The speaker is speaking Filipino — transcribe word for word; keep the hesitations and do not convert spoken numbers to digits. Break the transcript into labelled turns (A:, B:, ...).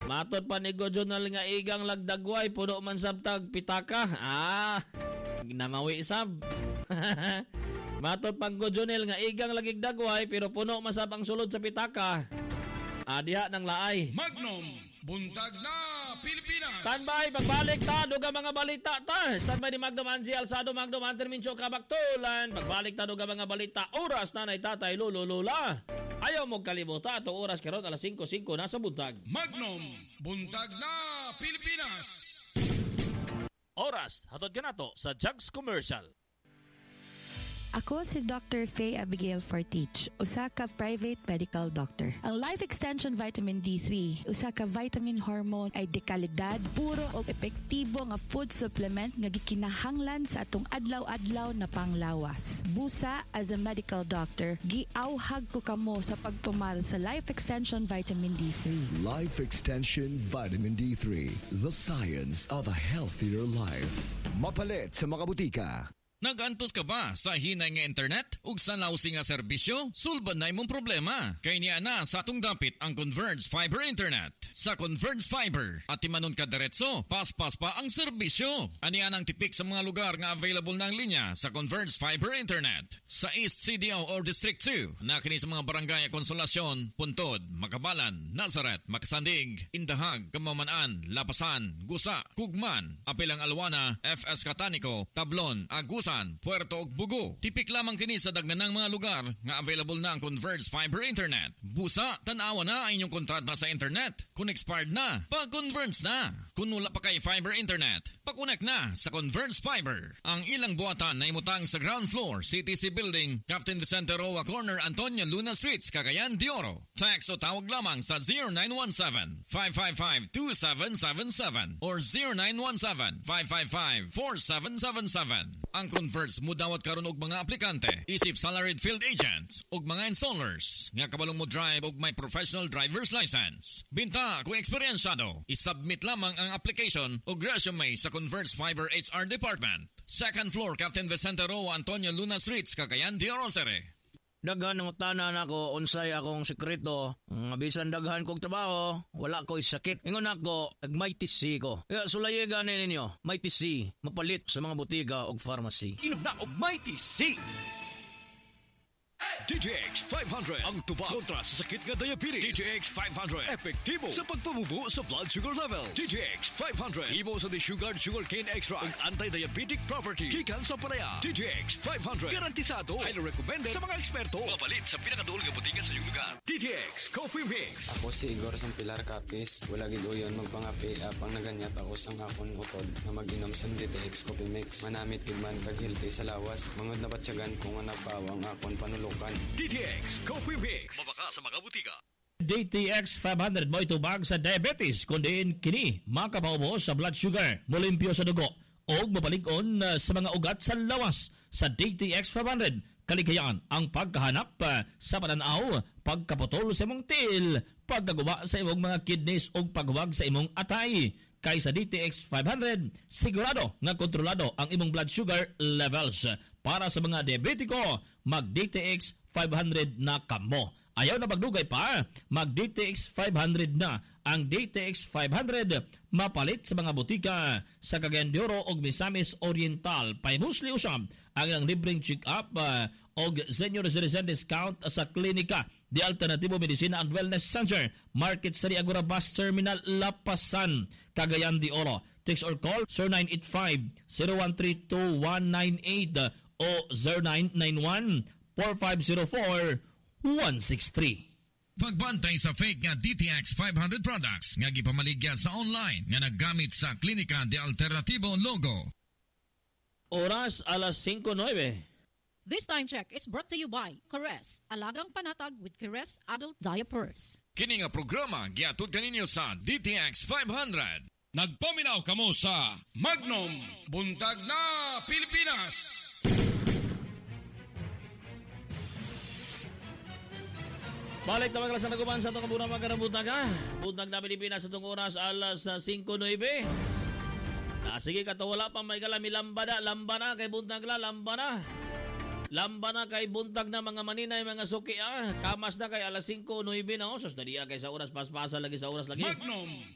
A: Matod pa ni Gojonal nga igang lagdagway puno man sabtag pitaka. Ah, namawi sab. Matod pang Gojonal nga igang lagigdagway pero puno masab ang sulod sa pitaka. Ah, diha ng laay.
B: Magnum, buntag na Pilipinas.
A: Standby, pagbalik ta, duga mga balita ta. Standby ni Magnum Angie Alsado, Magnum Antermincho Kabaktulan. Pagbalik ta, duga mga balita. Oras, nanay, tatay, lolo, lola. Ayaw mong kalimutan, ito oras karon alas singko singko na sa buntag.
B: Magnum, buntag na Pilipinas.
A: Oras, hatod ka na to sa Jugs Commercial.
C: Ako si Doctor Faye Abigail Fortich, usa ka private medical doctor. Ang Life Extension Vitamin D three, usa ka vitamin hormone ay dekalidad, puro o epektibo nga food supplement nga gikinahanglan sa atong adlaw-adlaw na panglawas. Busa, as a medical doctor, giawhag ko kamo sa pagtumar sa Life Extension Vitamin D three.
D: Life Extension Vitamin D three, the science of a healthier life. Mapalit sa mga butika.
E: Nagantos ka ba sa hinay nga internet? Ug sa lausing nga serbisyo? Sulban na imong problema. Kay niya na sa atong dapit ang Converge Fiber Internet. Sa Converge Fiber, at timanon ka diretso, paspas pa ang serbisyo. Anian ang tipik sa mga lugar nga available ng linya sa Converge Fiber Internet. Sa East C D O or District two, na kini sa mga barangay Konsolasyon, Puntod, Makabalan, Nazareth, Makasandig, Indahag, Kamamanaan, Lapasan, Gusa, Kugman, Apilang Alwana, F S Catanico, Tablon, Agusan, Puerto ug Bugo. Tipik lamang kini sa daghanang mga lugar nga available na ang Converge Fiber Internet. Busa, tan-awa na ang inyong kontrata sa internet. Kung expired na, pag-converge na. Kung wala pa kay Fiber Internet, pakunek na sa Converge Fiber. Ang ilang buhatan na imutang sa ground floor, C T C Building, Captain Vicente Roa Corner, Antonio Luna Streets, Cagayan de Oro. Text o tawag lamang sa zero nine one seven, five five five, two seven seven seven or zero nine one seven, five five five, four seven seven seven. Ang Converge mo dawat karon og mga aplikante, isip salaried field agents ug mga installers nga kabalong mo drive og may professional driver's license. Binta kung eksperyensado, isubmit lamang ang application ug resume sa Converge Fiber H R Department. Second floor, Captain Vicente Roa, Antonio Luna Streets, Cagayan de Oro.
A: Daghan ng tanan ako, unsay akong sekreto. Ang bisan daghan kong trabaho, wala ko'y sakit. Ingon ako, nag-may T C ko. Kaya sulaye ganin ninyo, may T C, mapalit sa mga botiga o pharmacy.
F: Inom na og may T C! D T X five hundred ang tubag kontra sa sakit nga diabetes. D T X five hundred epektibo sa pagpamubo sa blood sugar levels. D T X five hundred imo sa desugared sugarcane extract ug anti-diabetic property gikan sa palaya. D T X five hundred garantisado, highly recommended sa mga eksperto. Mapalit sa pinakaduol nga botiga sa iyong lugar. D T X Coffee Mix.
G: Ako si Igor sang Pilar Capis. Wala gid uyon magpangapi apang naganyat ako sang akon utod na mag-inom sang D T X Coffee Mix. Manamit gid man kag healthy sa lawas. Mangod na batyagan kung nga napawang akon panulukan.
F: D T X Coffee Mix. Mabaka sa mga butika.
A: D T X five hundred mo itubag sa diabetes kundi kini makapaubo sa blood sugar, molimpyo sa dugo o mapalig-on uh, sa mga ugat sa lawas. Sa D T X five hundred, kaligayaan ang pagkahanap uh, sa pananaw, pagkaputol sa imong til, pagkaguba sa imong mga kidneys o paghuwag sa imong atay. Kaysa D T X five hundred, sigurado nga kontrolado ang imong blood sugar levels. Para sa mga diabetiko, mag-D T X five hundred na kamo. Ayaw na magdugay pa, mag-D T X five hundred na. Ang D T X five hundred mapalit sa mga butika sa Cagayan de Oro ug Misamis Oriental. Paimusli usab ang ilang libreng check-up uh, og senior citizen discount sa klinika di Alternatibo Medicina and Wellness Center, Market Sari Agora Bus Terminal, Lapasan, Cagayan de Oro. Text or call zero nine eight five, zero one three two, one nine eight o zero nine nine one, four five zero four, one six three.
E: Pagbantay sa fake nga D T X five hundred products nga gipamaligya sa online nga naggamit sa Klinika de Alternativo logo.
A: Oras alas singko nueve.
H: This time check is brought to you by Caress, alagang panatag with Caress Adult Diapers.
E: Kini nga programa giatud kaninyo sa D T X five hundred.
B: Nagpaminaw kamo sa Magnum, buntag na Pilipinas.
A: Balik na maglasan naguman sa itong kabunang magandang buntag ha. Buntag na Pilipinas sa itong oras alas singko nueve. Ah, sige kato wala pa may kalami lamba na, lamba na kay buntag la, lamba na. Lamba na kay buntag na mga maninay, mga suki ah. Kamas na kay alas singko nueve na osos. Dali kay sa oras, paspasa lagi sa oras lagi.
B: Magnum,